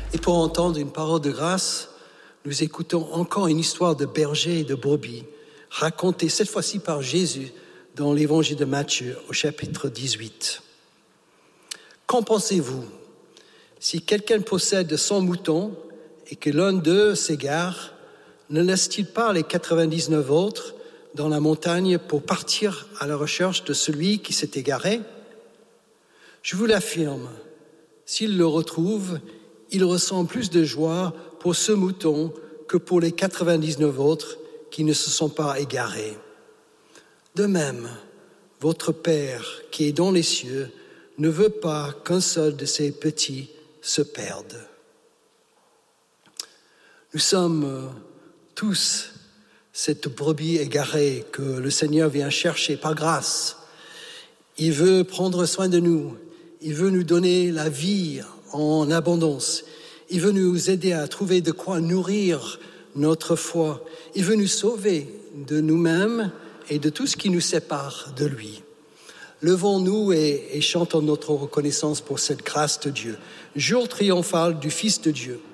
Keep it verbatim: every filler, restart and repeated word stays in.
Et pour entendre une parole de grâce, nous écoutons encore une histoire de berger et de brebis, racontée cette fois-ci par Jésus dans l'évangile de Matthieu au chapitre dix-huit. Qu'en pensez-vous? Si quelqu'un possède cent moutons et que l'un d'eux s'égare, ne laisse-t-il pas les quatre-vingt-dix-neuf autres dans la montagne pour partir à la recherche de celui qui s'est égaré? Je vous l'affirme, s'il le retrouve, il ressent plus de joie pour ce mouton que pour les quatre-vingt-dix-neuf autres qui ne se sont pas égarés. De même, votre Père qui est dans les cieux ne veut pas qu'un seul de ses petits se perde. Nous sommes tous cette brebis égarée que le Seigneur vient chercher par grâce. Il veut prendre soin de nous. Il veut nous donner la vie en abondance. Il veut nous aider à trouver de quoi nourrir notre foi. Il veut nous sauver de nous-mêmes et de tout ce qui nous sépare de lui. Levons-nous et, et chantons notre reconnaissance pour cette grâce de Dieu. Jour triomphal du Fils de Dieu.